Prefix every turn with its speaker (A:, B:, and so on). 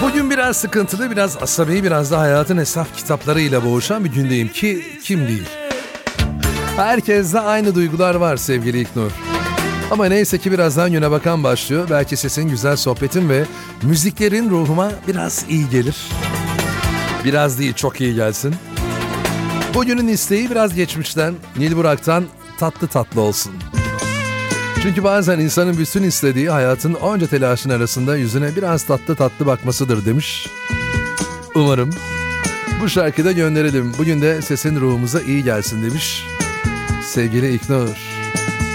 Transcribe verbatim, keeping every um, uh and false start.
A: Bugün biraz sıkıntılı, biraz asabi, biraz da hayatın hesap kitaplarıyla boğuşan bir gündeyim ki kim değil. Herkeste aynı duygular var sevgili İlknur. Ama neyse ki birazdan Güne Bakan başlıyor. Belki sesin, güzel sohbetin ve müziklerin ruhuma biraz iyi gelir. Biraz değil, çok iyi gelsin. Bugünün isteği biraz geçmişten, Nil Burak'tan tatlı tatlı olsun. Çünkü bazen insanın bütün istediği hayatın onca telaşın arasında yüzüne biraz tatlı tatlı bakmasıdır demiş. Umarım bu şarkıda gönderelim. Bugün de sesin ruhumuza iyi gelsin demiş sevgili İlknur.